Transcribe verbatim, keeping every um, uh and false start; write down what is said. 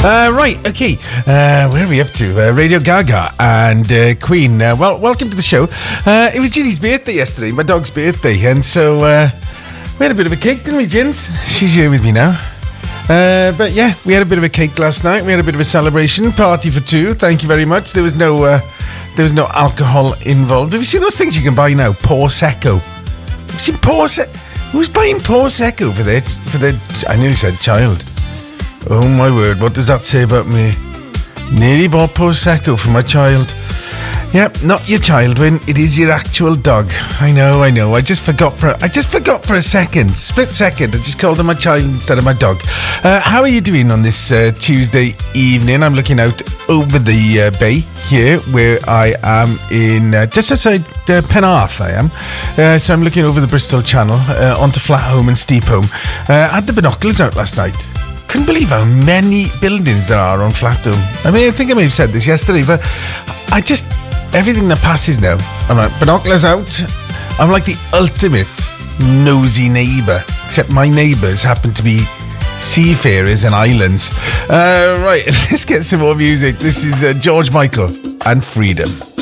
Uh, right, okay. Uh, where are we up to? Uh, Radio Gaga and uh, Queen. Uh, well, welcome to the show. Uh, it was Ginny's birthday yesterday, my dog's birthday, and so uh, we had a bit of a cake, didn't we, Gins? She's here with me now. Uh, but yeah, we had a bit of a cake last night. We had a bit of a celebration, party for two. Thank you very much. There was no, uh, there was no alcohol involved. Have you seen those things you can buy now? Prosecco. Have you seen Prosecco? Who's buying Prosecco for their, for their? I nearly said child. Oh my word! What does that say about me? Nearly bought Prosecco for my child. Yep, not your child, Win. It is your actual dog. I know, I know. I just forgot for I just forgot for a second, split second. I just called him my child instead of my dog. Uh, how are you doing on this uh, Tuesday evening? I'm looking out over the uh, bay here, where I am in uh, just outside uh, Penarth. I am, uh, so I'm looking over the Bristol Channel uh, onto Flatholme and Steephome. Uh, I had the binoculars out last night. Couldn't believe how many buildings there are on Flatholme. I mean, I think I may have said this yesterday, but I just. Everything that passes now, I'm like, binoculars out. I'm like the ultimate nosy neighbour, except my neighbours happen to be seafarers and islands. Uh, right, let's get some more music. This is uh, George Michael and Freedom.